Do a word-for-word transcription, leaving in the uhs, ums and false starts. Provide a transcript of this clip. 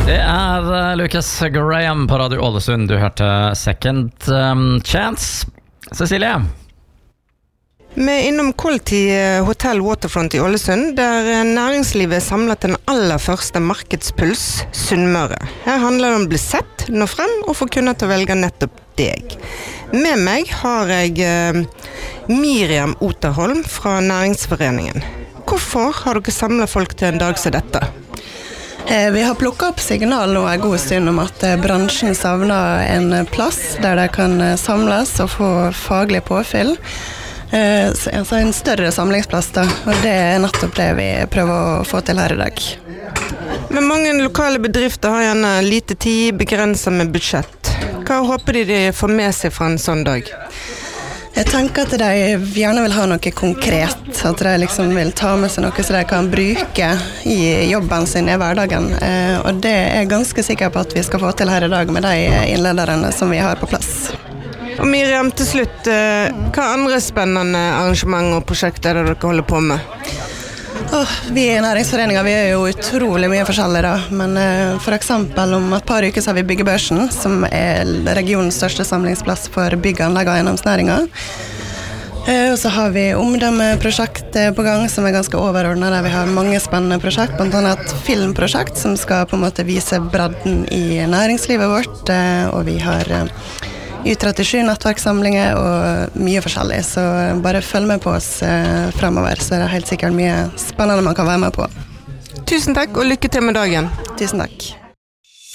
Det er uh, Lucas Graham på Radio Ålesund. Du hørte Second um, Chance. Cecilie? Vi er innom Quality Hotel Waterfront i Ålesund, der næringslivet samlet den aller første markedspuls, Sunnmøre. Her handler det om å bli sett, nå frem og få kunder til å velge nettopp deg. Med meg har jeg uh, Miriam Oterholm fra Næringsforeningen. Hvorfor har dere samlet folk til en dag som dette? Vi har plukket opp signal nå en god stund om at bransjen savner en plass der de kan samles og få faglig påfyll. Altså en større samlingsplass da, og det er nettopp det vi prøver å få til her i dag. Men mange lokale bedrifter har gjerne lite tid, begrenset med budsjett. Hva håper de de får med seg fra en sånn dag? Jeg tenker at de gjerne vil ha noe konkret, at de liksom vil ta med seg noe som de kan bruke i jobben sin i hverdagen. Og det er jeg ganske sikker på at vi skal få til her i dag med de innlederne som vi har på plass. Og Miriam, til slutt, hva andre spennende arrangementer og prosjekter er det dere holder på med? Oh, vi i Næringsforeningen vi er jo utrolig mye forskjellige da, men uh, for eksempel om et par uker så har vi Byggebørsen, som er regionens største samlingsplass for byggeanlegg og eiendomsnæringen. Uh, og så har vi omdømmeprosjekt på gang som er ganske overordnet, der vi har mange spennende prosjekt, blant annet et filmprosjekt som skal på en måte vise bredden i næringslivet vårt, uh, og vi har uh, U trettisju nettverkssamlinger og mye forskjellig, så bare følg med på oss eh, fremover, så er det helt sikkert mye spennende man kan være med på. Tusen takk og lykke til med dagen. Tusen takk.